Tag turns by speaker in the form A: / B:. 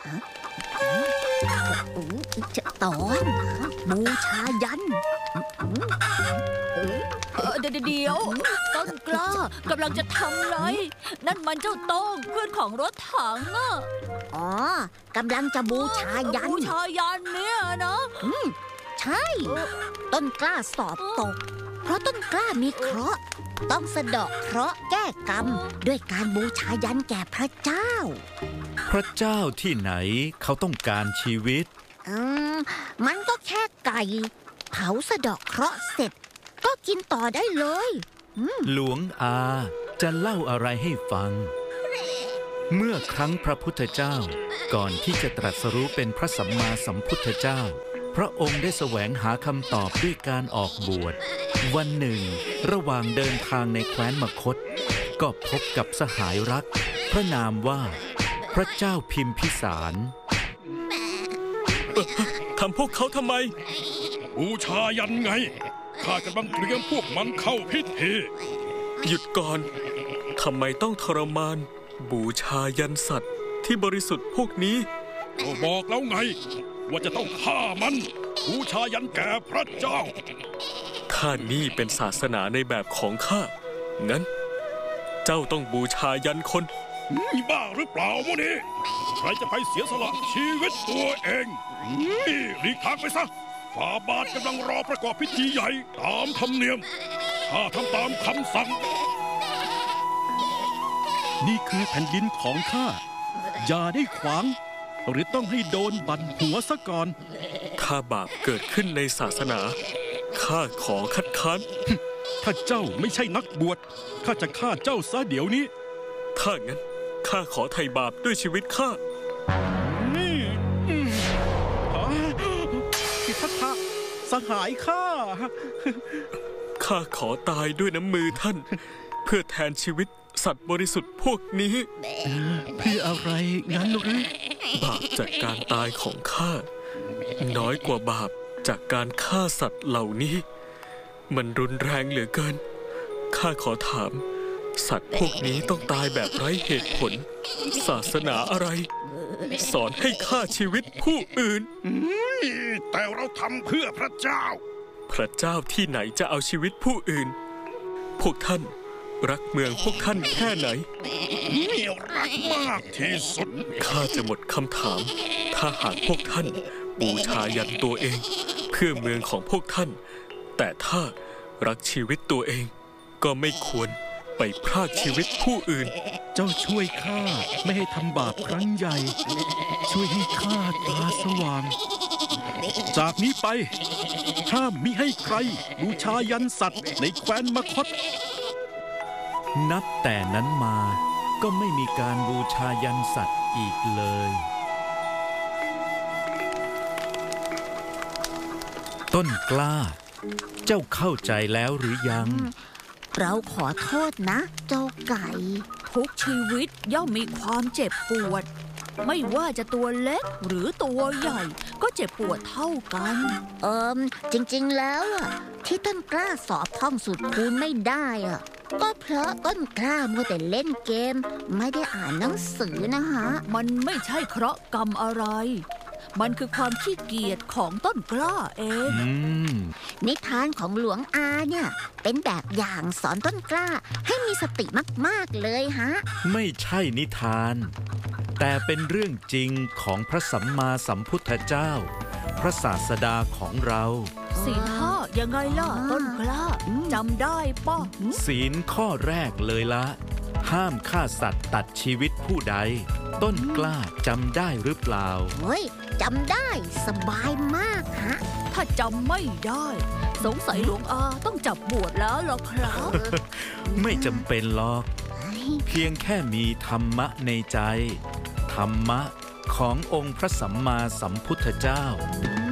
A: จะตอนบูชายัน
B: เดี๋ยวต้นกล้ากำลังจะทำไรนั่นมันเจ้าโต้งเพื่อนของรถถังอ่ะ
A: อ๋อกำลังจะบูชายัน
B: เนี่ยนะ
A: ใช่ต้นกล้าสอบตกเพราะต้นกล้ามีเคราะห์ต้องสะเดาะเคราะห์แก้กรรมด้วยการบูชายันแก่พระเจ้า
C: พระเจ้าที่ไหนเขาต้องการชีวิต
A: มันก็แค่ไก่เผาสะเดาะเคราะห์เสร็จก็กินต่อได้เลย
C: หลวงอาจะเล่าอะไรให้ฟังเมื่อครั้งพระพุทธเจ้าก่อนที่จะตรัสรู้เป็นพระสัมมาสัมพุทธเจ้าพระองค์ได้แสวงหาคำตอบด้วยการออกบวชวันหนึ่งระหว่างเดินทางในแคว้นมคธก็พบกับสหายรักพระนามว่าพระเจ้าพิมพิสาร
D: ทำพวกเขาทำไม
E: บูชายันไงข้ากำลังเตรียมพวกมันเข้าพิธี
D: หยุดก่อนทำไมต้องทรมานบูชายันสัตว์ที่บริสุทธิ์พวกนี้
E: ก็บอกแล้วไงว่าจะต้องฆ่ามันบูชายันแก่พระเจ้า
D: ถ้านี่เป็นศาสนาในแบบของข้างั้นเจ้าต้องบูชายันคน
E: บ้าหรือเปล่าวะนี่ใครจะไปเสียสละชีวิตตัวเองหลีกทางไปซะฝ่าบาทกำลังรอประกอบพิธีใหญ่ตามธรรมเนียมข้าทำตามคำสั่ง
F: นี่คือแผ่นดินของข้าอย่าได้ขวางหรือต้องให้โดนบั่นหัวซะก่อน
D: ถ้าบาปเกิดขึ้นในศาสนาข้าขอคัดค้าน
F: ถ้าเจ้าไม่ใช่นักบวชข้าจะฆ่าเจ้าซะเดี๋ยวนี้
D: ถ้างั้นข้าขอไถ่บาปด้วยชีวิตข้า
F: สิทธัตถะสหายข้า
D: ขอตายด้วยน้ำมือท่านเพื่อแทนชีวิตสัตว์บริสุทธิ์พวกนี้
F: เพื่ออะไรงั้นหรื
D: อบาปจากการตายของข้าน้อยกว่าบาปจากการฆ่าสัตว์เหล่านี้มันรุนแรงเหลือเกินข้าขอถามสัตว์พวกนี้ต้องตายแบบไร้เหตุผลศาสนาอะไรสอนให้ฆ่าชีวิตผู้อื่น
E: แต่เราทำเพื่อพระเจ้า
D: พระเจ้าที่ไหนจะเอาชีวิตผู้อื่นพวกท่านรักเมืองพวกท่านแค่ไหน
E: รักมากที่สุด
D: ข้าจะหมดคำถามถ้าหากพวกท่านบูชายันตัวเองเพื่อเมืองของพวกท่านแต่ถ้ารักชีวิตตัวเองก็ไม่ควรไปพรากชีวิตผู้อื่น
F: เจ้าช่วยข้าไม่ให้ทำบาปครั้งใหญ่ช่วยให้ข้าตาสว่างจากนี้ไปห้ามมิให้ใครบูชายันสัตว์ในแคว้นมคธ
C: นับแต่นั้นมาก็ไม่มีการบูชายันสัตว์อีกเลยต้นกล้าเจ้าเข้าใจแล้วหรือยัง
A: เราขอโทษนะเจ้าไก่
B: ทุกชีวิตย่อมมีความเจ็บปวดไม่ว่าจะตัวเล็กหรือตัวใหญ่ก็เจ็บปวดเท่ากัน
A: จริงๆแล้วที่ต้นกล้าสอบท่องสูตรคูณไม่ได้ก็เพราะต้นกล้ามัวแต่เล่นเกมไม่ได้อ่านหนังสือนะฮะ
B: มันไม่ใช่เคราะห์กรรมอะไรมันคือความขี้เกียจของต้นกล้าเอง
A: นิทานของหลวงอาเนี่ยเป็นแบบอย่างสอนต้นกล้าให้มีสติมากๆเลยฮะ
C: ไม่ใช่นิทานแต่เป็นเรื่องจริงของพระสัมมาสัมพุทธเจ้าพระศาสดาของเรา
B: ศีลห้ายังไงล่ะต้นกล้าจำได้ป่ะ
C: ศีลข้อแรกเลยละห้ามฆ่าสัตว์ตัดชีวิตผู้ใดต้นกล้าจำได้หรือเปล่า
A: เฮ้ยจำได้สบายมากฮะ
B: ถ้าจำไม่ได้สงสัยหลวงอาต้องจับบวชแล้วหรอครับ
C: ไม่จำเป็นหรอกเพียงแค่มีธรรมะในใจธรรมะขององค์พระสัมมาสัมพุทธเจ้า